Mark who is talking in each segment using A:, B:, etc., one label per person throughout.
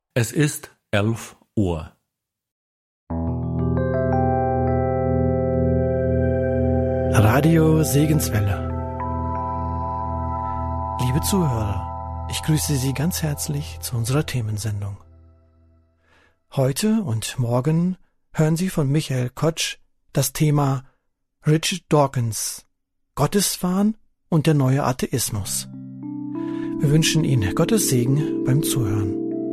A: Es ist 11 Uhr.
B: Radio Segenswelle. Liebe Zuhörer, ich grüße Sie ganz herzlich zu unserer Themensendung. Heute und morgen hören Sie von Michael Kotsch das Thema Richard Dawkins, Gotteswahn und der neue Atheismus. Wir wünschen Ihnen Gottes Segen beim Zuhören.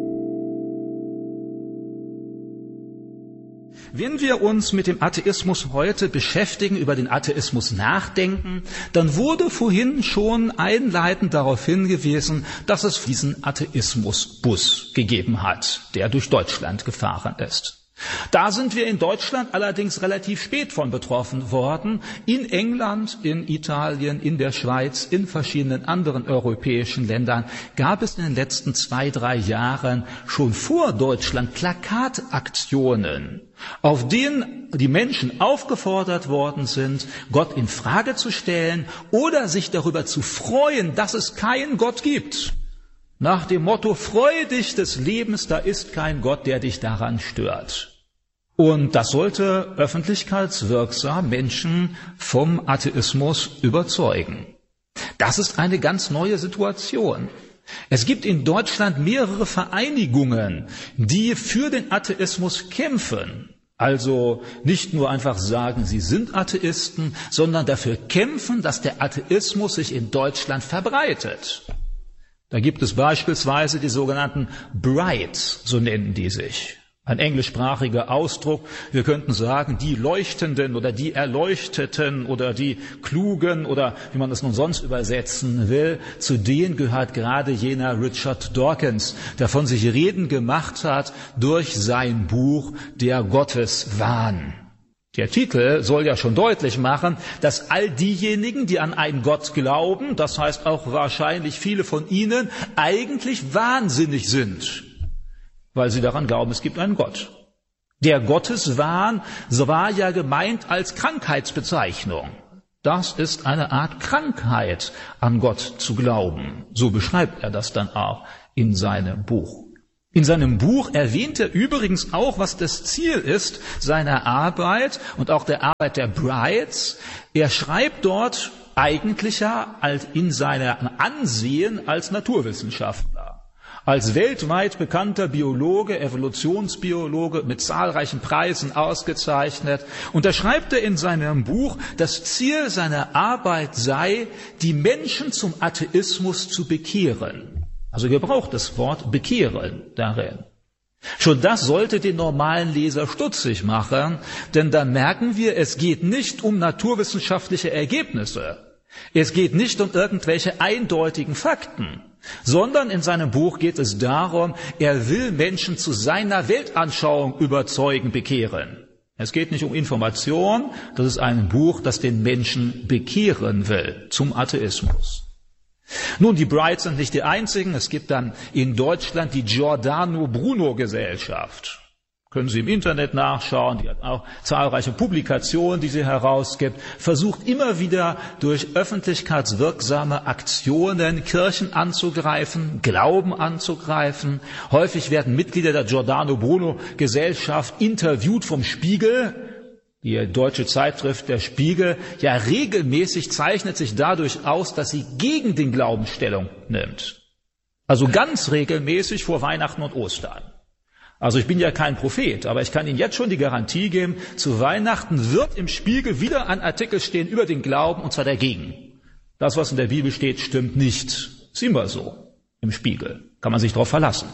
C: Wenn wir uns mit dem Atheismus heute beschäftigen, über den Atheismus nachdenken, dann wurde vorhin schon einleitend darauf hingewiesen, dass es diesen Atheismusbus gegeben hat, der durch Deutschland gefahren ist. Da sind wir in Deutschland allerdings relativ spät von betroffen worden. In England, in Italien, in der Schweiz, in verschiedenen anderen europäischen Ländern gab es in den letzten 2-3 Jahren schon vor Deutschland Plakataktionen, auf denen die Menschen aufgefordert worden sind, Gott in Frage zu stellen oder sich darüber zu freuen, dass es keinen Gott gibt. Nach dem Motto, freue dich des Lebens, da ist kein Gott, der dich daran stört. Und das sollte öffentlichkeitswirksam Menschen vom Atheismus überzeugen. Das ist eine ganz neue Situation. Es gibt in Deutschland mehrere Vereinigungen, die für den Atheismus kämpfen. Also nicht nur einfach sagen, sie sind Atheisten, sondern dafür kämpfen, dass der Atheismus sich in Deutschland verbreitet. Da gibt es beispielsweise die sogenannten Brights, so nennen die sich. Ein englischsprachiger Ausdruck, wir könnten sagen, die Leuchtenden oder die Erleuchteten oder die Klugen oder wie man es nun sonst übersetzen will. Zu denen gehört gerade jener Richard Dawkins, der von sich reden gemacht hat durch sein Buch Der Gotteswahn. Der Titel soll ja schon deutlich machen, dass all diejenigen, die an einen Gott glauben, das heißt auch wahrscheinlich viele von ihnen, eigentlich wahnsinnig sind, weil sie daran glauben, es gibt einen Gott. Der Gotteswahn war ja gemeint als Krankheitsbezeichnung. Das ist eine Art Krankheit, an Gott zu glauben. So beschreibt er das dann auch in seinem Buch. In seinem Buch erwähnt er übrigens auch, was das Ziel ist seiner Arbeit und auch der Arbeit der Brights. Er schreibt dort eigentlich ja in seinem Ansehen als Naturwissenschaftler, als weltweit bekannter Biologe, Evolutionsbiologe mit zahlreichen Preisen ausgezeichnet. Und da schreibt er in seinem Buch, das Ziel seiner Arbeit sei, die Menschen zum Atheismus zu bekehren. Also gebraucht das Wort bekehren darin. Schon das sollte den normalen Leser stutzig machen, denn dann merken wir, es geht nicht um naturwissenschaftliche Ergebnisse. Es geht nicht um irgendwelche eindeutigen Fakten, sondern in seinem Buch geht es darum, er will Menschen zu seiner Weltanschauung überzeugen, bekehren. Es geht nicht um Information, das ist ein Buch, das den Menschen bekehren will zum Atheismus. Nun, die Brights sind nicht die einzigen. Es gibt dann in Deutschland die Giordano Bruno Gesellschaft. Können Sie im Internet nachschauen. Die hat auch zahlreiche Publikationen, die sie herausgibt. Versucht immer wieder durch öffentlichkeitswirksame Aktionen Kirchen anzugreifen, Glauben anzugreifen. Häufig werden Mitglieder der Giordano Bruno Gesellschaft interviewt vom Spiegel. Die deutsche Zeitschrift Der Spiegel, ja regelmäßig zeichnet sich dadurch aus, dass sie gegen den Glauben Stellung nimmt. Also ganz regelmäßig vor Weihnachten und Ostern. Also ich bin ja kein Prophet, aber ich kann Ihnen jetzt schon die Garantie geben, zu Weihnachten wird im Spiegel wieder ein Artikel stehen über den Glauben, und zwar dagegen. Das, was in der Bibel steht, stimmt nicht. Ist immer so im Spiegel. Kann man sich darauf verlassen.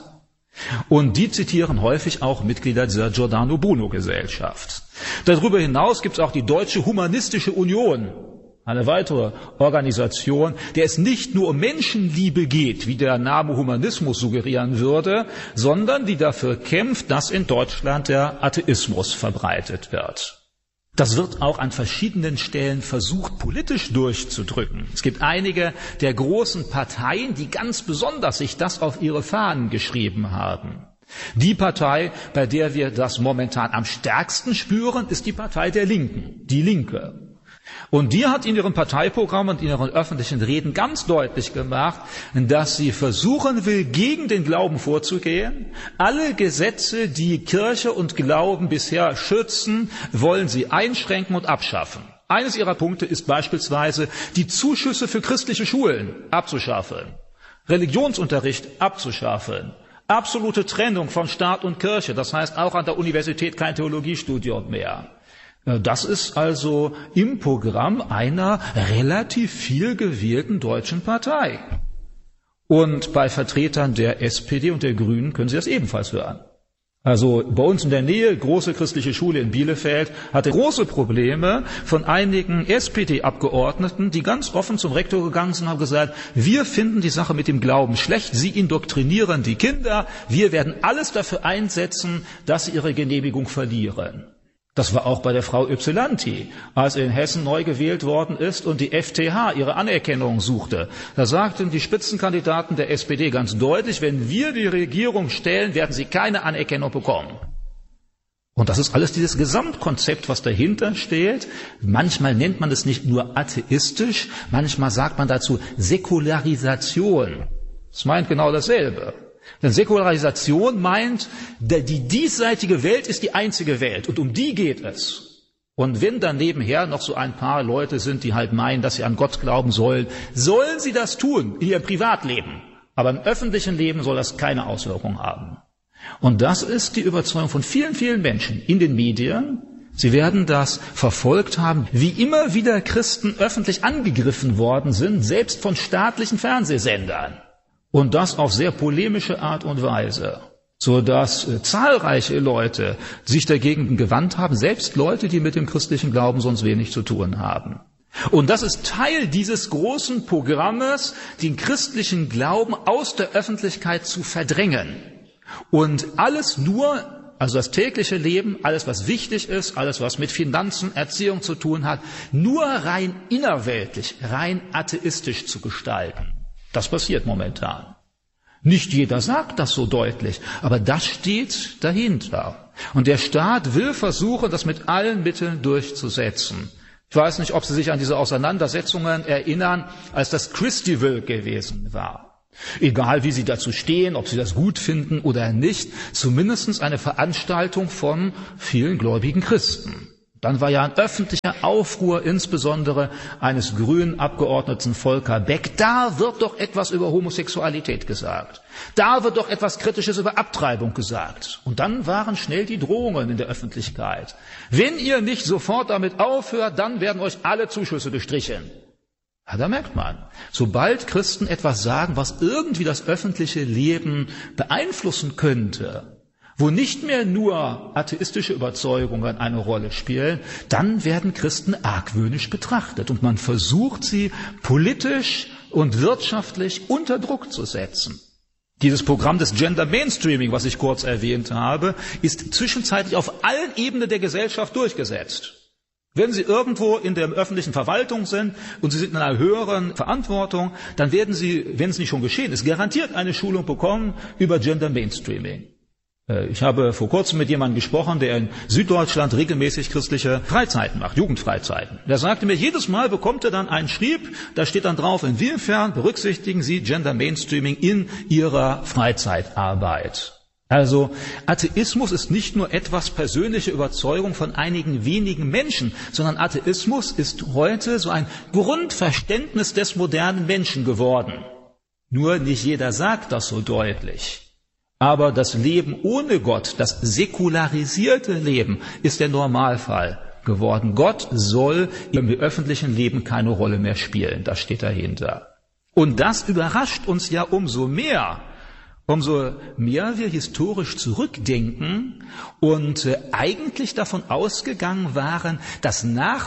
C: Und die zitieren häufig auch Mitglieder dieser Giordano Bruno Gesellschaft. Darüber hinaus gibt es auch die Deutsche Humanistische Union, eine weitere Organisation, der es nicht nur um Menschenliebe geht, wie der Name Humanismus suggerieren würde, sondern die dafür kämpft, dass in Deutschland der Atheismus verbreitet wird. Das wird auch an verschiedenen Stellen versucht, politisch durchzudrücken. Es gibt einige der großen Parteien, die ganz besonders sich das auf ihre Fahnen geschrieben haben. Die Partei, bei der wir das momentan am stärksten spüren, ist die Partei der Linken, die Linke. Und die hat in ihrem Parteiprogramm und in ihren öffentlichen Reden ganz deutlich gemacht, dass sie versuchen will, gegen den Glauben vorzugehen. Alle Gesetze, die Kirche und Glauben bisher schützen, wollen sie einschränken und abschaffen. Eines ihrer Punkte ist beispielsweise, die Zuschüsse für christliche Schulen abzuschaffen, Religionsunterricht abzuschaffen, absolute Trennung von Staat und Kirche, das heißt auch an der Universität kein Theologiestudium mehr. Das ist also im Programm einer relativ viel gewählten deutschen Partei. Und bei Vertretern der SPD und der Grünen können Sie das ebenfalls hören. Also bei uns in der Nähe, große christliche Schule in Bielefeld, hatte große Probleme von einigen SPD-Abgeordneten, die ganz offen zum Rektor gegangen sind und haben gesagt, wir finden die Sache mit dem Glauben schlecht, Sie indoktrinieren die Kinder, wir werden alles dafür einsetzen, dass sie ihre Genehmigung verlieren. Das war auch bei der Frau Ypsilanti, als in Hessen neu gewählt worden ist und die FTH ihre Anerkennung suchte. Da sagten die Spitzenkandidaten der SPD ganz deutlich, wenn wir die Regierung stellen, werden sie keine Anerkennung bekommen. Und das ist alles dieses Gesamtkonzept, was dahinter steht. Manchmal nennt man es nicht nur atheistisch, manchmal sagt man dazu Säkularisation. Das meint genau dasselbe. Denn Säkularisation meint, die diesseitige Welt ist die einzige Welt und um die geht es. Und wenn dann nebenher noch so ein paar Leute sind, die halt meinen, dass sie an Gott glauben sollen, sollen sie das tun in ihrem Privatleben. Aber im öffentlichen Leben soll das keine Auswirkung haben. Und das ist die Überzeugung von vielen, vielen Menschen in den Medien. Sie werden das verfolgt haben, wie immer wieder Christen öffentlich angegriffen worden sind, selbst von staatlichen Fernsehsendern. Und das auf sehr polemische Art und Weise, so dass zahlreiche Leute sich dagegen gewandt haben, selbst Leute, die mit dem christlichen Glauben sonst wenig zu tun haben. Und das ist Teil dieses großen Programmes, den christlichen Glauben aus der Öffentlichkeit zu verdrängen. Und alles nur, also das tägliche Leben, alles was wichtig ist, alles was mit Finanzen, Erziehung zu tun hat, nur rein innerweltlich, rein atheistisch zu gestalten. Das passiert momentan. Nicht jeder sagt das so deutlich, aber das steht dahinter. Und der Staat will versuchen, das mit allen Mitteln durchzusetzen. Ich weiß nicht, ob Sie sich an diese Auseinandersetzungen erinnern, als das Christival gewesen war. Egal, wie Sie dazu stehen, ob Sie das gut finden oder nicht, zumindest eine Veranstaltung von vielen gläubigen Christen. Dann war ja ein öffentlicher Aufruhr, insbesondere eines grünen Abgeordneten Volker Beck. Da wird doch etwas über Homosexualität gesagt. Da wird doch etwas Kritisches über Abtreibung gesagt. Und dann waren schnell die Drohungen in der Öffentlichkeit. Wenn ihr nicht sofort damit aufhört, dann werden euch alle Zuschüsse gestrichen. Ja, da merkt man, sobald Christen etwas sagen, was irgendwie das öffentliche Leben beeinflussen könnte, wo nicht mehr nur atheistische Überzeugungen eine Rolle spielen, dann werden Christen argwöhnisch betrachtet und man versucht, sie politisch und wirtschaftlich unter Druck zu setzen. Dieses Programm des Gender Mainstreaming, was ich kurz erwähnt habe, ist zwischenzeitlich auf allen Ebenen der Gesellschaft durchgesetzt. Wenn Sie irgendwo in der öffentlichen Verwaltung sind und Sie sind in einer höheren Verantwortung, dann werden Sie, wenn es nicht schon geschehen ist, garantiert eine Schulung bekommen über Gender Mainstreaming. Ich habe vor kurzem mit jemandem gesprochen, der in Süddeutschland regelmäßig christliche Freizeiten macht, Jugendfreizeiten. Der sagte mir, jedes Mal bekommt er dann einen Schrieb, da steht dann drauf, inwiefern berücksichtigen Sie Gender Mainstreaming in Ihrer Freizeitarbeit. Also Atheismus ist nicht nur etwas persönliche Überzeugung von einigen wenigen Menschen, sondern Atheismus ist heute so ein Grundverständnis des modernen Menschen geworden. Nur nicht jeder sagt das so deutlich. Aber das Leben ohne Gott, das säkularisierte Leben, ist der Normalfall geworden. Gott soll im öffentlichen Leben keine Rolle mehr spielen. Das steht dahinter. Und das überrascht uns ja umso mehr wir historisch zurückdenken und eigentlich davon ausgegangen waren, dass nach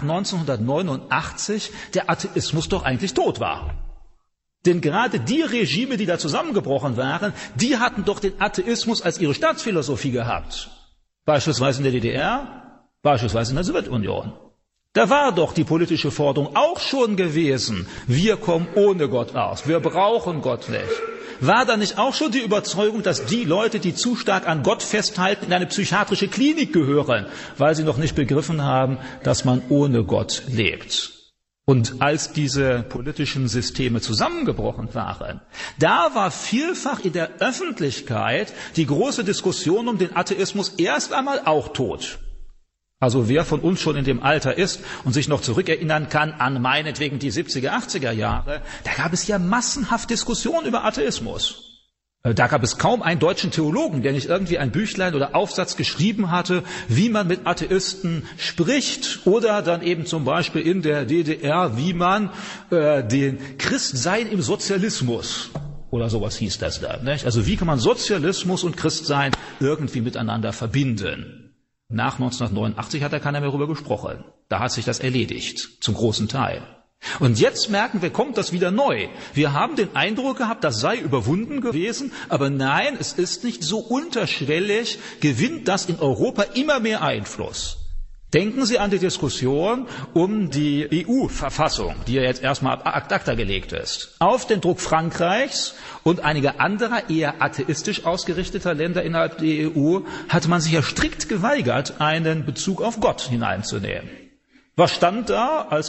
C: 1989 der Atheismus doch eigentlich tot war. Denn gerade die Regime, die da zusammengebrochen waren, die hatten doch den Atheismus als ihre Staatsphilosophie gehabt. Beispielsweise in der DDR, beispielsweise in der Sowjetunion. Da war doch die politische Forderung auch schon gewesen, wir kommen ohne Gott aus, wir brauchen Gott nicht. war da nicht auch schon die Überzeugung, dass die Leute, die zu stark an Gott festhalten, in eine psychiatrische Klinik gehören, weil sie noch nicht begriffen haben, dass man ohne Gott lebt? Und als diese politischen Systeme zusammengebrochen waren, da war vielfach in der Öffentlichkeit die große Diskussion um den Atheismus erst einmal auch tot. Also wer von uns schon in dem Alter ist und sich noch zurückerinnern kann an meinetwegen die 70er, 80er Jahre, da gab es ja massenhaft Diskussionen über Atheismus. Da gab es kaum einen deutschen Theologen, der nicht irgendwie ein Büchlein oder Aufsatz geschrieben hatte, wie man mit Atheisten spricht, oder dann eben zum Beispiel in der DDR, wie man den Christsein im Sozialismus oder sowas hieß das da. Nicht? Also wie kann man Sozialismus und Christsein irgendwie miteinander verbinden? Nach 1989 hat da keiner mehr darüber gesprochen. Da hat sich das erledigt, zum großen Teil. Und jetzt merken wir, kommt das wieder neu. Wir haben den Eindruck gehabt, das sei überwunden gewesen, aber nein, es ist nicht so unterschwellig, gewinnt das in Europa immer mehr Einfluss. Denken Sie an die Diskussion um die EU-Verfassung, die ja jetzt erstmal ad acta gelegt ist. Auf den Druck Frankreichs und einiger anderer eher atheistisch ausgerichteter Länder innerhalb der EU hat man sich ja strikt geweigert, einen Bezug auf Gott hineinzunehmen. Was stand da für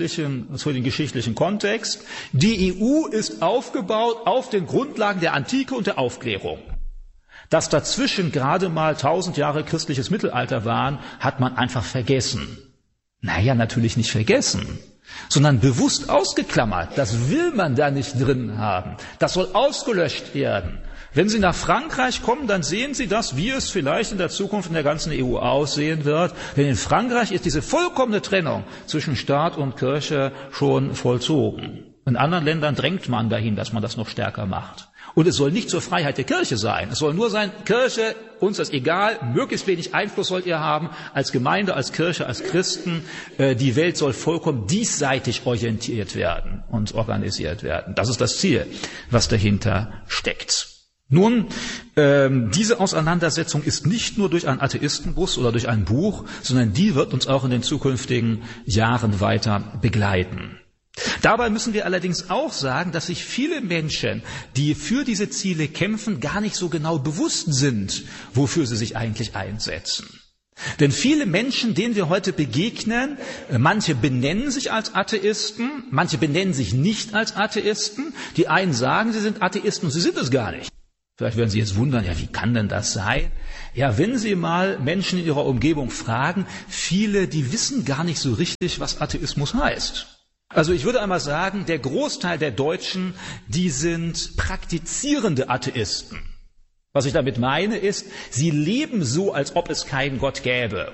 C: den geschichtlichen Kontext? Die EU ist aufgebaut auf den Grundlagen der Antike und der Aufklärung. Dass dazwischen gerade mal 1000 Jahre christliches Mittelalter waren, hat man einfach vergessen. Naja, natürlich nicht vergessen, sondern bewusst ausgeklammert. Das will man da nicht drin haben. Das soll ausgelöscht werden. Wenn Sie nach Frankreich kommen, dann sehen Sie das, wie es vielleicht in der Zukunft in der ganzen EU aussehen wird. Denn in Frankreich ist diese vollkommene Trennung zwischen Staat und Kirche schon vollzogen. In anderen Ländern drängt man dahin, dass man das noch stärker macht. Und es soll nicht zur Freiheit der Kirche sein. Es soll nur sein, Kirche, uns ist egal, möglichst wenig Einfluss sollt ihr haben, als Gemeinde, als Kirche, als Christen. Die Welt soll vollkommen diesseitig orientiert werden und organisiert werden. Das ist das Ziel, was dahinter steckt. Nun, diese Auseinandersetzung ist nicht nur durch einen Atheistenbus oder durch ein Buch, sondern die wird uns auch in den zukünftigen Jahren weiter begleiten. Dabei müssen wir allerdings auch sagen, dass sich viele Menschen, die für diese Ziele kämpfen, gar nicht so genau bewusst sind, wofür sie sich eigentlich einsetzen. Denn viele Menschen, denen wir heute begegnen, manche benennen sich als Atheisten, manche benennen sich nicht als Atheisten. Die einen sagen, sie sind Atheisten und sie sind es gar nicht. Vielleicht werden Sie jetzt wundern, ja, wie kann denn das sein? Ja, wenn Sie mal Menschen in Ihrer Umgebung fragen, viele, die wissen gar nicht so richtig, was Atheismus heißt. Also ich würde einmal sagen, der Großteil der Deutschen, die sind praktizierende Atheisten. Was ich damit meine ist, sie leben so, als ob es keinen Gott gäbe.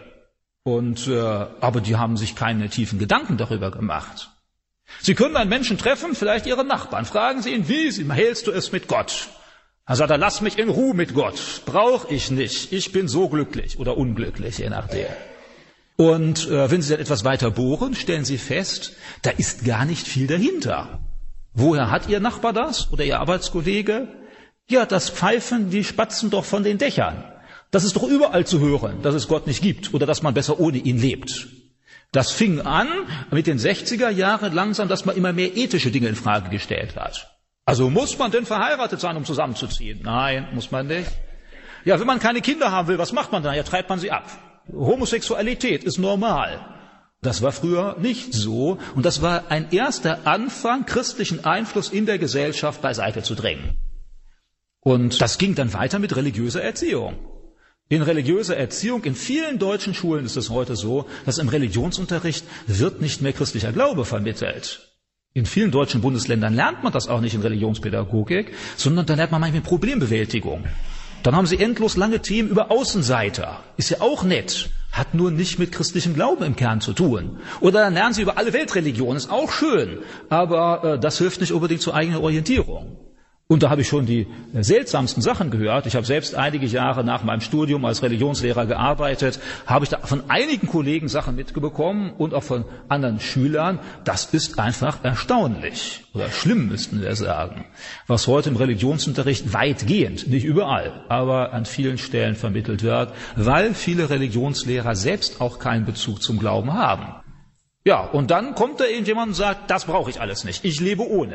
C: Aber die haben sich keine tiefen Gedanken darüber gemacht. Sie können einen Menschen treffen, vielleicht Ihren Nachbarn, fragen Sie ihn, wie hältst du es mit Gott? Er sagt, lass mich in Ruhe mit Gott, brauche ich nicht, ich bin so glücklich oder unglücklich, je nachdem. Und wenn Sie dann etwas weiter bohren, stellen Sie fest, da ist gar nicht viel dahinter. Woher hat Ihr Nachbar das oder Ihr Arbeitskollege? Ja, das pfeifen die Spatzen doch von den Dächern. Das ist doch überall zu hören, dass es Gott nicht gibt oder dass man besser ohne ihn lebt. Das fing an mit den 60er Jahren langsam, dass man immer mehr ethische Dinge in Frage gestellt hat. Also muss man denn verheiratet sein, um zusammenzuziehen? Nein, muss man nicht. Ja, wenn man keine Kinder haben will, was macht man dann? Ja, treibt man sie ab. Homosexualität ist normal. Das war früher nicht so und das war ein erster Anfang, christlichen Einfluss in der Gesellschaft beiseite zu drängen. Und das ging dann weiter mit religiöser Erziehung. In religiöser Erziehung, in vielen deutschen Schulen ist es heute so, dass im Religionsunterricht wird nicht mehr christlicher Glaube vermittelt. In vielen deutschen Bundesländern lernt man das auch nicht in Religionspädagogik, sondern dann lernt man manchmal Problembewältigung. Dann haben sie endlos lange Themen über Außenseiter. Ist ja auch nett, hat nur nicht mit christlichem Glauben im Kern zu tun. Oder dann lernen sie über alle Weltreligionen, ist auch schön, aber das hilft nicht unbedingt zur eigenen Orientierung. Und da habe ich schon die seltsamsten Sachen gehört. Ich habe selbst einige Jahre nach meinem Studium als Religionslehrer gearbeitet, habe ich da von einigen Kollegen Sachen mitbekommen und auch von anderen Schülern. Das ist einfach erstaunlich oder schlimm, müssten wir sagen, was heute im Religionsunterricht weitgehend, nicht überall, aber an vielen Stellen vermittelt wird, weil viele Religionslehrer selbst auch keinen Bezug zum Glauben haben. Ja, und dann kommt da irgendjemand und sagt, das brauche ich alles nicht, ich lebe ohne.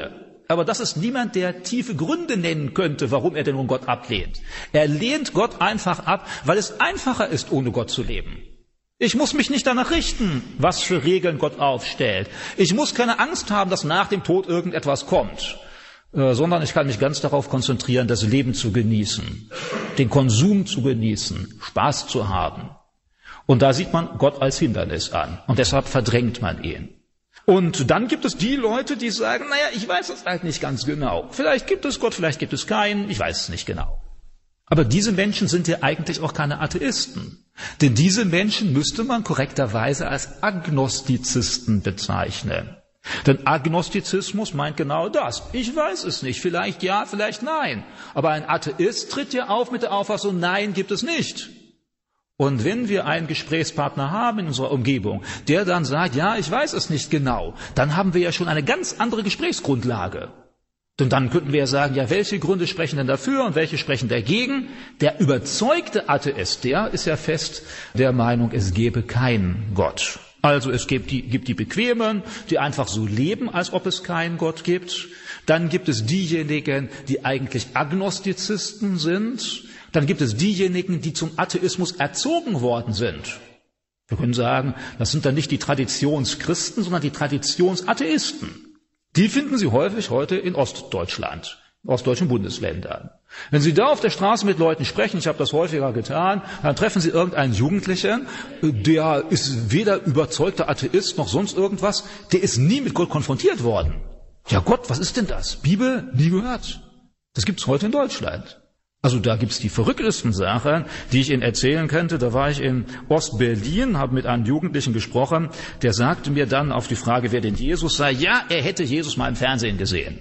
C: Aber das ist niemand, der tiefe Gründe nennen könnte, warum er denn nun Gott ablehnt. Er lehnt Gott einfach ab, weil es einfacher ist, ohne Gott zu leben. Ich muss mich nicht danach richten, was für Regeln Gott aufstellt. Ich muss keine Angst haben, dass nach dem Tod irgendetwas kommt, sondern ich kann mich ganz darauf konzentrieren, das Leben zu genießen, den Konsum zu genießen, Spaß zu haben. Und da sieht man Gott als Hindernis an und deshalb verdrängt man ihn. Und dann gibt es die Leute, die sagen, naja, ich weiß es halt nicht ganz genau. Vielleicht gibt es Gott, vielleicht gibt es keinen, ich weiß es nicht genau. Aber diese Menschen sind ja eigentlich auch keine Atheisten. Denn diese Menschen müsste man korrekterweise als Agnostizisten bezeichnen. Denn Agnostizismus meint genau das. Ich weiß es nicht, vielleicht ja, vielleicht nein. Aber ein Atheist tritt ja auf mit der Auffassung, nein, gibt es nicht. Und wenn wir einen Gesprächspartner haben in unserer Umgebung, der dann sagt, ja, ich weiß es nicht genau, dann haben wir ja schon eine ganz andere Gesprächsgrundlage. Denn dann könnten wir ja sagen, ja, welche Gründe sprechen denn dafür und welche sprechen dagegen? Der überzeugte Atheist, der ist ja fest der Meinung, es gebe keinen Gott. Also es gibt die Bequemen, die einfach so leben, als ob es keinen Gott gibt. Dann gibt es diejenigen, die eigentlich Agnostizisten sind. Dann gibt es diejenigen, die zum Atheismus erzogen worden sind. Wir können sagen, das sind dann nicht die Traditionschristen, sondern die Traditionsatheisten. Die finden Sie häufig heute in Ostdeutschland, in ostdeutschen Bundesländern. Wenn Sie da auf der Straße mit Leuten sprechen, ich habe das häufiger getan, dann treffen Sie irgendeinen Jugendlichen, der ist weder überzeugter Atheist noch sonst irgendwas, der ist nie mit Gott konfrontiert worden. Ja Gott, was ist denn das? Bibel, nie gehört. Das gibt's heute in Deutschland. Also da gibt's die verrücktesten Sachen, die ich Ihnen erzählen könnte. Da war ich in Ostberlin, habe mit einem Jugendlichen gesprochen, der sagte mir dann auf die Frage, wer denn Jesus sei, ja, er hätte Jesus mal im Fernsehen gesehen.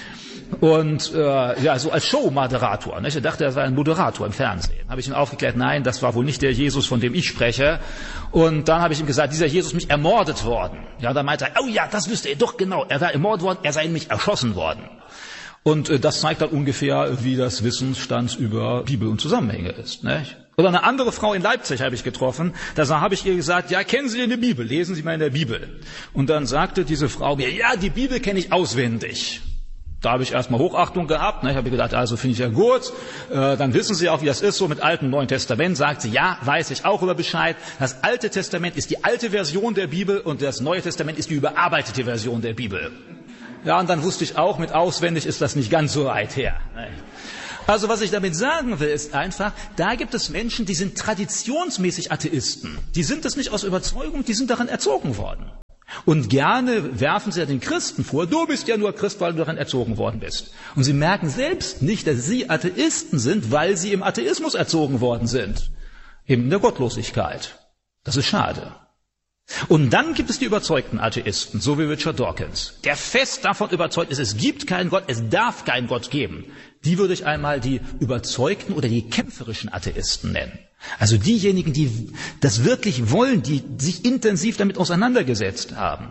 C: Und so als Show-Moderator. Er dachte, er sei ein Moderator im Fernsehen. Habe ich ihn aufgeklärt, nein, das war wohl nicht der Jesus, von dem ich spreche. Und dann habe ich ihm gesagt, dieser Jesus mich ermordet worden. Ja, dann meinte er, oh ja, das wüsste er doch genau. Er war ermordet worden, er sei nämlich erschossen worden. Und das zeigt dann ungefähr, wie das Wissensstand über Bibel und Zusammenhänge ist. Nicht? Oder eine andere Frau in Leipzig habe ich getroffen, da habe ich ihr gesagt, ja, kennen Sie denn die Bibel? Lesen Sie mal in der Bibel. Und dann sagte diese Frau mir, ja, die Bibel kenne ich auswendig. Da habe ich erstmal Hochachtung gehabt. Ne? Ich habe gedacht, also finde ich ja gut. Dann wissen Sie auch, wie das ist so mit Alten und Neuen Testament. Sagt sie, ja, weiß ich auch über Bescheid. Das Alte Testament ist die alte Version der Bibel und das Neue Testament ist die überarbeitete Version der Bibel. Ja, und dann wusste ich auch, mit auswendig ist das nicht ganz so weit her. Also was ich damit sagen will, ist einfach, da gibt es Menschen, die sind traditionsmäßig Atheisten. Die sind es nicht aus Überzeugung, die sind daran erzogen worden. Und gerne werfen sie ja den Christen vor, du bist ja nur Christ, weil du daran erzogen worden bist. Und sie merken selbst nicht, dass sie Atheisten sind, weil sie im Atheismus erzogen worden sind. Eben in der Gottlosigkeit. Das ist schade. Und dann gibt es die überzeugten Atheisten, so wie Richard Dawkins, der fest davon überzeugt ist, es gibt keinen Gott, es darf keinen Gott geben. Die würde ich einmal die überzeugten oder die kämpferischen Atheisten nennen. Also diejenigen, die das wirklich wollen, die sich intensiv damit auseinandergesetzt haben.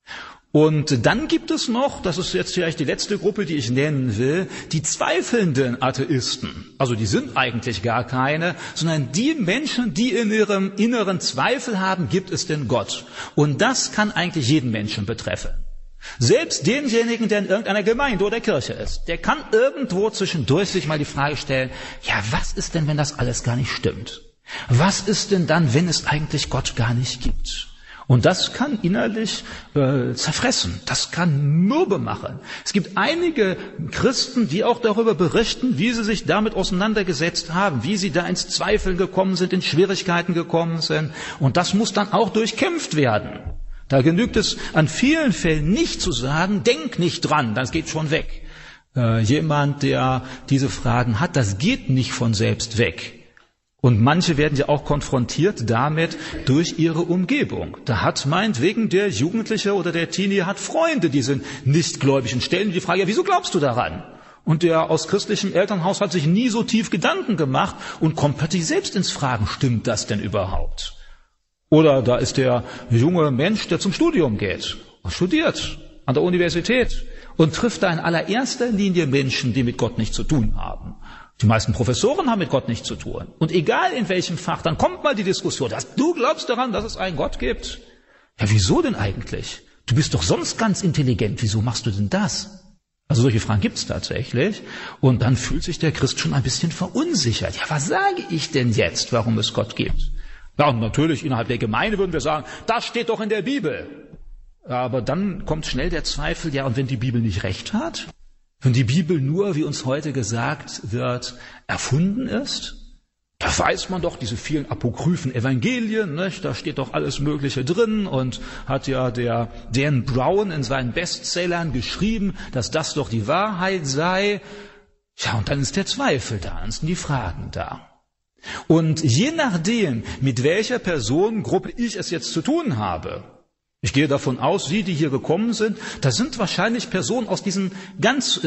C: Und dann gibt es noch, das ist jetzt vielleicht die letzte Gruppe, die ich nennen will, die zweifelnden Atheisten. Also die sind eigentlich gar keine, sondern die Menschen, die in ihrem inneren Zweifel haben, gibt es denn Gott? Und das kann eigentlich jeden Menschen betreffen. Selbst denjenigen, der in irgendeiner Gemeinde oder Kirche ist, der kann irgendwo zwischendurch sich mal die Frage stellen, ja, was ist denn, wenn das alles gar nicht stimmt? Was ist denn dann, wenn es eigentlich Gott gar nicht gibt? Und das kann innerlich zerfressen, das kann mürbe machen. Es gibt einige Christen, die auch darüber berichten, wie sie sich damit auseinandergesetzt haben, wie sie da ins Zweifeln gekommen sind, in Schwierigkeiten gekommen sind. Und das muss dann auch durchkämpft werden. Da genügt es an vielen Fällen nicht zu sagen, denk nicht dran, das geht schon weg. Jemand, der diese Fragen hat, das geht nicht von selbst weg. Und manche werden ja auch konfrontiert damit durch ihre Umgebung. Da hat meinetwegen der Jugendliche oder der Teenie hat Freunde, die sind nichtgläubig und stellen die Frage, ja, wieso glaubst du daran? Und der aus christlichem Elternhaus hat sich nie so tief Gedanken gemacht und kommt plötzlich selbst ins Fragen, stimmt das denn überhaupt? Oder da ist der junge Mensch, der zum Studium geht und studiert an der Universität und trifft da in allererster Linie Menschen, die mit Gott nichts zu tun haben. Die meisten Professoren haben mit Gott nichts zu tun. Und egal in welchem Fach, dann kommt mal die Diskussion, du glaubst daran, dass es einen Gott gibt? Ja, wieso denn eigentlich? Du bist doch sonst ganz intelligent, wieso machst du denn das? Also solche Fragen gibt es tatsächlich. Und dann fühlt sich der Christ schon ein bisschen verunsichert. Ja, was sage ich denn jetzt, warum es Gott gibt? Ja, und natürlich innerhalb der Gemeinde würden wir sagen, das steht doch in der Bibel. Aber dann kommt schnell der Zweifel, ja, und wenn die Bibel nicht recht hat? Wenn die Bibel nur, wie uns heute gesagt wird, erfunden ist? Da weiß man doch, diese vielen apokryphen Evangelien, nicht? Da steht doch alles Mögliche drin und hat ja der Dan Brown in seinen Bestsellern geschrieben, dass das doch die Wahrheit sei. Ja, und dann ist der Zweifel da, dann sind die Fragen da. Und je nachdem, mit welcher Personengruppe ich es jetzt zu tun habe, ich gehe davon aus, Sie, die hier gekommen sind, da sind wahrscheinlich Besucher aus diesen ganz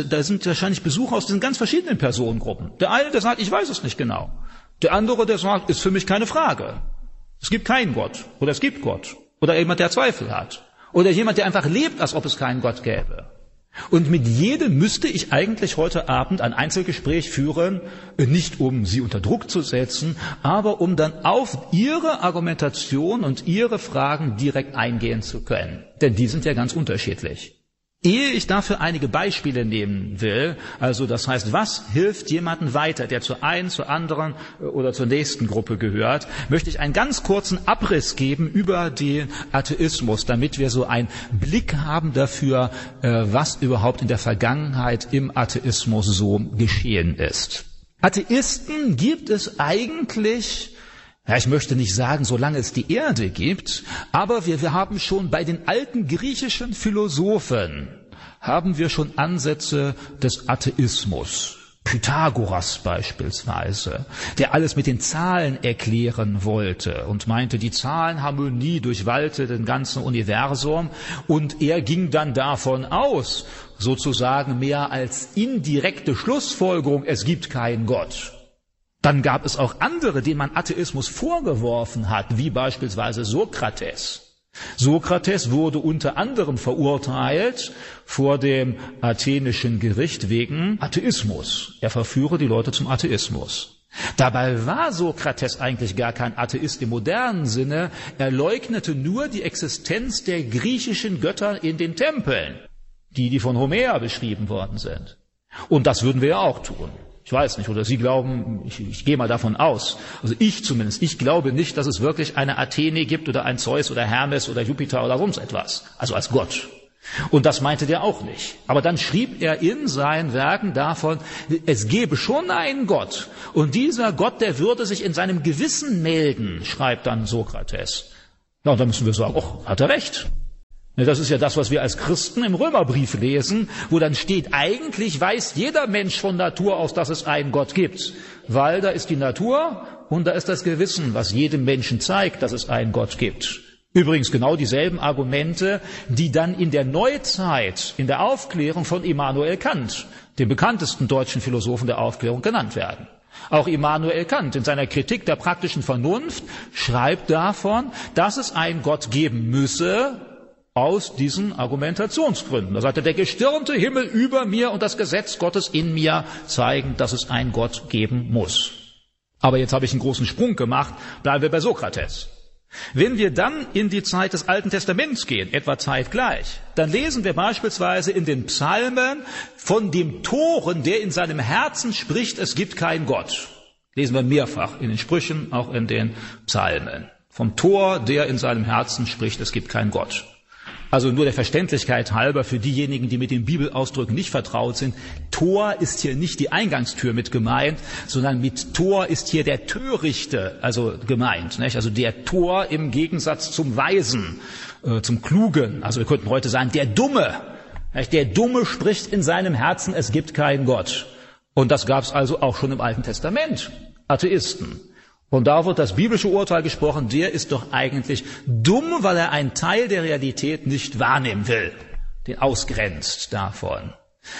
C: verschiedenen Personengruppen. Der eine, der sagt, ich weiß es nicht genau. Der andere, der sagt, ist für mich keine Frage. Es gibt keinen Gott. Oder es gibt Gott. Oder jemand, der Zweifel hat. Oder jemand, der einfach lebt, als ob es keinen Gott gäbe. Und mit jedem müsste ich eigentlich heute Abend ein Einzelgespräch führen, nicht um sie unter Druck zu setzen, aber um dann auf ihre Argumentation und ihre Fragen direkt eingehen zu können. Denn die sind ja ganz unterschiedlich. Ehe ich dafür einige Beispiele nehmen will, also das heißt, was hilft jemandem weiter, der zur einen, zur anderen oder zur nächsten Gruppe gehört, möchte ich einen ganz kurzen Abriss geben über den Atheismus, damit wir so einen Blick haben dafür, was überhaupt in der Vergangenheit im Atheismus so geschehen ist. Atheisten gibt es eigentlich, ja, ich möchte nicht sagen, solange es die Erde gibt, aber wir haben schon bei den alten griechischen Philosophen, haben wir schon Ansätze des Atheismus. Pythagoras beispielsweise, der alles mit den Zahlen erklären wollte und meinte, die Zahlenharmonie durchwallte den ganzen Universum, und er ging dann davon aus, sozusagen mehr als indirekte Schlussfolgerung, es gibt keinen Gott. Dann gab es auch andere, denen man Atheismus vorgeworfen hat, wie beispielsweise Sokrates. Sokrates wurde unter anderem verurteilt vor dem athenischen Gericht wegen Atheismus. Er verführe die Leute zum Atheismus. Dabei war Sokrates eigentlich gar kein Atheist im modernen Sinne. Er leugnete nur die Existenz der griechischen Götter in den Tempeln, die von Homer beschrieben worden sind. Und das würden wir ja auch tun. Ich weiß nicht, oder Sie glauben, ich gehe mal davon aus, also ich zumindest, ich glaube nicht, dass es wirklich eine Athene gibt oder ein Zeus oder Hermes oder Jupiter oder sonst etwas, also als Gott. Und das meinte der auch nicht. Aber dann schrieb er in seinen Werken davon, es gäbe schon einen Gott. Und dieser Gott, der würde sich in seinem Gewissen melden, schreibt dann Sokrates. Ja, und dann müssen wir sagen, oh, hat er recht. Das ist ja das, was wir als Christen im Römerbrief lesen, wo dann steht, eigentlich weiß jeder Mensch von Natur aus, dass es einen Gott gibt. Weil da ist die Natur und da ist das Gewissen, was jedem Menschen zeigt, dass es einen Gott gibt. Übrigens genau dieselben Argumente, die dann in der Neuzeit, in der Aufklärung von Immanuel Kant, dem bekanntesten deutschen Philosophen der Aufklärung, genannt werden. Auch Immanuel Kant in seiner Kritik der praktischen Vernunft schreibt davon, dass es einen Gott geben müsse, aus diesen Argumentationsgründen. Da sagt er, der gestirnte Himmel über mir und das Gesetz Gottes in mir zeigen, dass es einen Gott geben muss. Aber jetzt habe ich einen großen Sprung gemacht, bleiben wir bei Sokrates. Wenn wir dann in die Zeit des Alten Testaments gehen, etwa zeitgleich, dann lesen wir beispielsweise in den Psalmen von dem Toren, der in seinem Herzen spricht, es gibt keinen Gott. Lesen wir mehrfach in den Sprüchen, auch in den Psalmen. Vom Tor, der in seinem Herzen spricht, es gibt keinen Gott. Also nur der Verständlichkeit halber für diejenigen, die mit den Bibelausdrücken nicht vertraut sind. Tor ist hier nicht die Eingangstür mit gemeint, sondern mit Tor ist hier der Törichte, also gemeint, nicht? Also der Tor im Gegensatz zum Weisen, zum Klugen. Also wir könnten heute sagen, der Dumme. Nicht? Der Dumme spricht in seinem Herzen, es gibt keinen Gott. Und das gab es also auch schon im Alten Testament. Atheisten. Und da wird das biblische Urteil gesprochen, der ist doch eigentlich dumm, weil er einen Teil der Realität nicht wahrnehmen will, den ausgrenzt davon.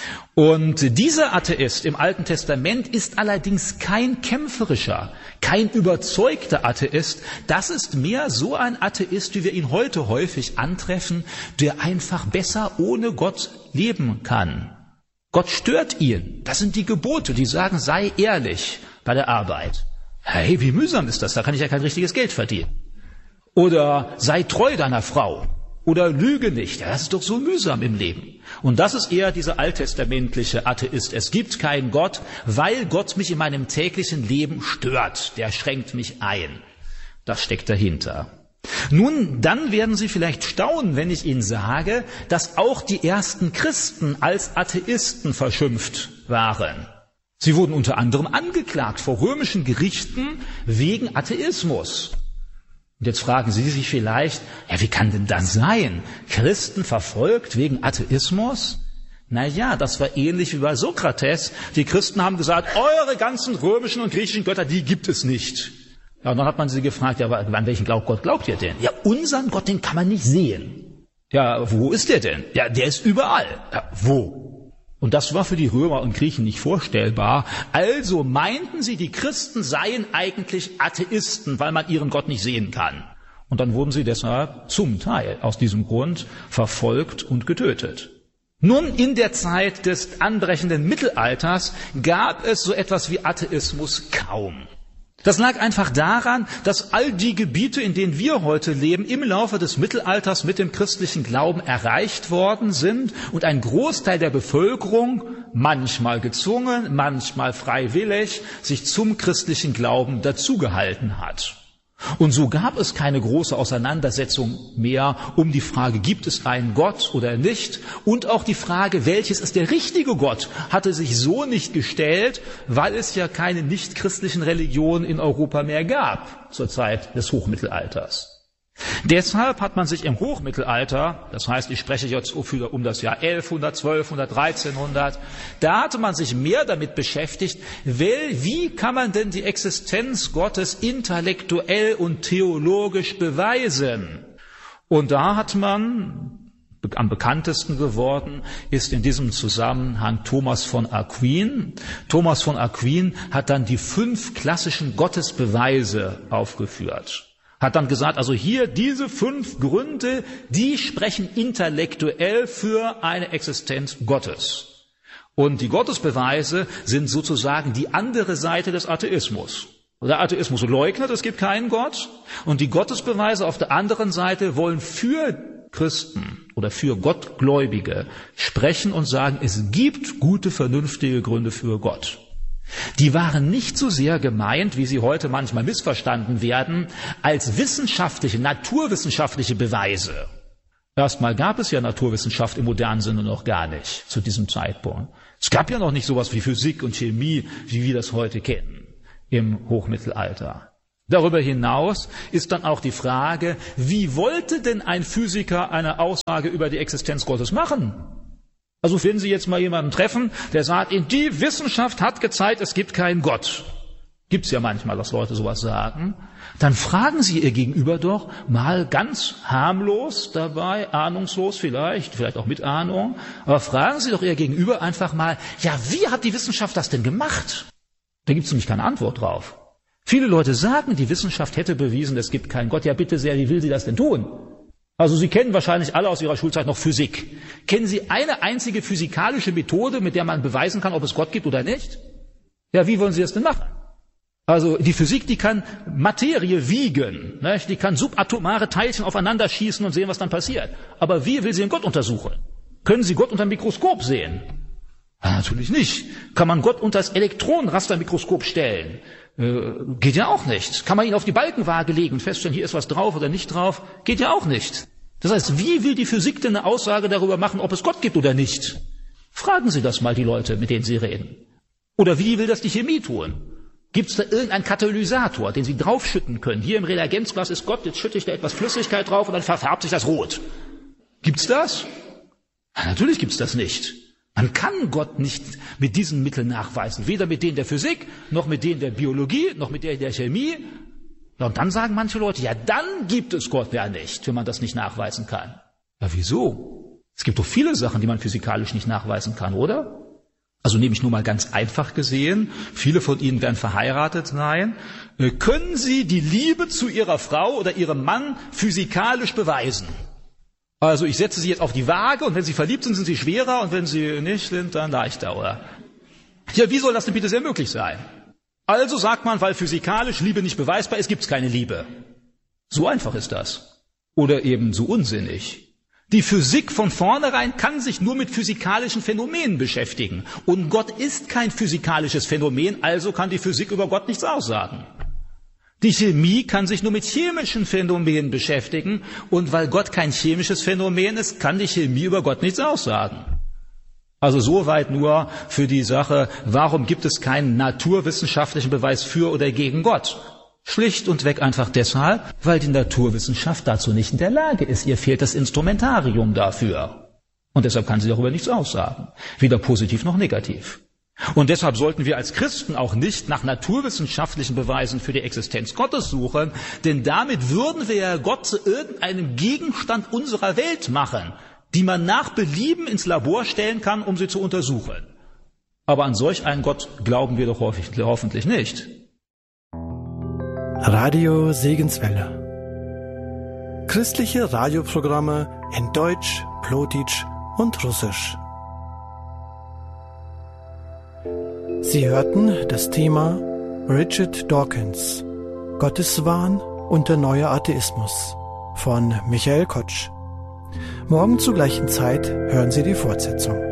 C: Und dieser Atheist im Alten Testament ist allerdings kein kämpferischer, kein überzeugter Atheist. Das ist mehr so ein Atheist, wie wir ihn heute häufig antreffen, der einfach besser ohne Gott leben kann. Gott stört ihn. Das sind die Gebote, die sagen, sei ehrlich bei der Arbeit. Hey, wie mühsam ist das? Da kann ich ja kein richtiges Geld verdienen. Oder sei treu deiner Frau. Oder lüge nicht. Ja, das ist doch so mühsam im Leben. Und das ist eher dieser alttestamentliche Atheist. Es gibt keinen Gott, weil Gott mich in meinem täglichen Leben stört. Der schränkt mich ein. Das steckt dahinter. Nun, dann werden Sie vielleicht staunen, wenn ich Ihnen sage, dass auch die ersten Christen als Atheisten verschimpft waren. Sie wurden unter anderem angeklagt vor römischen Gerichten wegen Atheismus. Und jetzt fragen Sie sich vielleicht, ja, wie kann denn das sein? Christen verfolgt wegen Atheismus? Naja, das war ähnlich wie bei Sokrates. Die Christen haben gesagt, eure ganzen römischen und griechischen Götter, die gibt es nicht. Ja, und dann hat man sie gefragt, ja, aber an welchen Gott glaubt ihr denn? Ja, unseren Gott, den kann man nicht sehen. Ja, wo ist der denn? Ja, der ist überall. Ja, wo? Und das war für die Römer und Griechen nicht vorstellbar. Also meinten sie, die Christen seien eigentlich Atheisten, weil man ihren Gott nicht sehen kann. Und dann wurden sie deshalb zum Teil aus diesem Grund verfolgt und getötet. Nun, in der Zeit des anbrechenden Mittelalters gab es so etwas wie Atheismus kaum. Das lag einfach daran, dass all die Gebiete, in denen wir heute leben, im Laufe des Mittelalters mit dem christlichen Glauben erreicht worden sind und ein Großteil der Bevölkerung, manchmal gezwungen, manchmal freiwillig, sich zum christlichen Glauben dazugehalten hat. Und so gab es keine große Auseinandersetzung mehr um die Frage, gibt es einen Gott oder nicht? Und auch die Frage, welches ist der richtige Gott, hatte sich so nicht gestellt, weil es ja keine nichtchristlichen Religionen in Europa mehr gab zur Zeit des Hochmittelalters. Deshalb hat man sich im Hochmittelalter, das heißt, ich spreche jetzt um das Jahr 1100, 1200, 1300, da hatte man sich mehr damit beschäftigt, wie kann man denn die Existenz Gottes intellektuell und theologisch beweisen? Und da hat man, am bekanntesten geworden ist in diesem Zusammenhang Thomas von Aquin. Thomas von Aquin hat dann die 5 klassischen Gottesbeweise aufgeführt. Hat dann gesagt, also hier diese 5 Gründe, die sprechen intellektuell für eine Existenz Gottes. Und die Gottesbeweise sind sozusagen die andere Seite des Atheismus. Der Atheismus leugnet, es gibt keinen Gott. Und die Gottesbeweise auf der anderen Seite wollen für Christen oder für Gottgläubige sprechen und sagen, es gibt gute, vernünftige Gründe für Gott. Die waren nicht so sehr gemeint, wie sie heute manchmal missverstanden werden, als wissenschaftliche, naturwissenschaftliche Beweise. Erstmal gab es ja Naturwissenschaft im modernen Sinne noch gar nicht zu diesem Zeitpunkt. Es gab ja noch nicht sowas wie Physik und Chemie, wie wir das heute kennen im Hochmittelalter. Darüber hinaus ist dann auch die Frage, wie wollte denn ein Physiker eine Aussage über die Existenz Gottes machen? Also wenn Sie jetzt mal jemanden treffen, der sagt, die Wissenschaft hat gezeigt, es gibt keinen Gott. Gibt's ja manchmal, dass Leute sowas sagen. Dann fragen Sie Ihr Gegenüber doch mal ganz harmlos dabei, ahnungslos vielleicht auch mit Ahnung, aber fragen Sie doch Ihr Gegenüber einfach mal, ja, wie hat die Wissenschaft das denn gemacht? Da gibt's nämlich keine Antwort drauf. Viele Leute sagen, die Wissenschaft hätte bewiesen, es gibt keinen Gott. Ja, bitte sehr, wie will sie das denn tun? Also Sie kennen wahrscheinlich alle aus Ihrer Schulzeit noch Physik. Kennen Sie eine einzige physikalische Methode, mit der man beweisen kann, ob es Gott gibt oder nicht? Ja, wie wollen Sie das denn machen? Also die Physik, die kann Materie wiegen, nicht? Die kann subatomare Teilchen aufeinander schießen und sehen, was dann passiert. Aber wie will sie den Gott untersuchen? Können Sie Gott unter dem Mikroskop sehen? Ja, natürlich nicht. Kann man Gott unter das Elektronenrastermikroskop stellen? Geht ja auch nicht. Kann man ihn auf die Balkenwaage legen und feststellen, hier ist was drauf oder nicht drauf? Geht ja auch nicht. Das heißt, wie will die Physik denn eine Aussage darüber machen, ob es Gott gibt oder nicht? Fragen Sie das mal die Leute, mit denen Sie reden. Oder wie will das die Chemie tun? Gibt es da irgendeinen Katalysator, den Sie draufschütten können? Hier im Reagenzglas ist Gott, jetzt schütte ich da etwas Flüssigkeit drauf und dann verfärbt sich das rot. Gibt's das? Ja, natürlich gibt's das nicht. Man kann Gott nicht mit diesen Mitteln nachweisen, weder mit denen der Physik, noch mit denen der Biologie, noch mit denen der Chemie. Ja, und dann sagen manche Leute, ja, dann gibt es Gott ja nicht, wenn man das nicht nachweisen kann. Ja, wieso? Es gibt doch viele Sachen, die man physikalisch nicht nachweisen kann, oder? Also nehme ich nur mal ganz einfach gesehen, viele von Ihnen werden verheiratet sein. Können Sie die Liebe zu Ihrer Frau oder Ihrem Mann physikalisch beweisen? Also ich setze Sie jetzt auf die Waage und wenn Sie verliebt sind, sind Sie schwerer und wenn Sie nicht sind, dann leichter, oder? Ja, wie soll das denn bitte sehr möglich sein? Also sagt man, weil physikalisch Liebe nicht beweisbar ist, gibt es keine Liebe. So einfach ist das. Oder eben so unsinnig. Die Physik von vornherein kann sich nur mit physikalischen Phänomenen beschäftigen. Und Gott ist kein physikalisches Phänomen, also kann die Physik über Gott nichts aussagen. Die Chemie kann sich nur mit chemischen Phänomenen beschäftigen. Und weil Gott kein chemisches Phänomen ist, kann die Chemie über Gott nichts aussagen. Also soweit nur für die Sache, warum gibt es keinen naturwissenschaftlichen Beweis für oder gegen Gott? Schlicht und weg einfach deshalb, weil die Naturwissenschaft dazu nicht in der Lage ist. Ihr fehlt das Instrumentarium dafür. Und deshalb kann sie darüber nichts aussagen. Weder positiv noch negativ. Und deshalb sollten wir als Christen auch nicht nach naturwissenschaftlichen Beweisen für die Existenz Gottes suchen, denn damit würden wir ja Gott zu irgendeinem Gegenstand unserer Welt machen, die man nach Belieben ins Labor stellen kann, um sie zu untersuchen. Aber an solch einen Gott glauben wir doch hoffentlich nicht.
B: Radio Segenswelle. Christliche Radioprogramme in Deutsch, Plotitsch und Russisch. Sie hörten das Thema Richard Dawkins, Gotteswahn und der neue Atheismus von Michael Kotsch. Morgen zur gleichen Zeit hören Sie die Fortsetzung.